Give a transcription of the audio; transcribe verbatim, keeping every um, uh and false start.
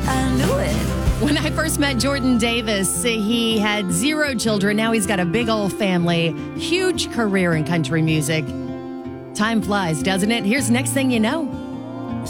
I knew it. When I first met Jordan Davis, he had zero children. Now he's got a big old family, huge career in country music. Time flies, doesn't it? Here's Next Thing You Know.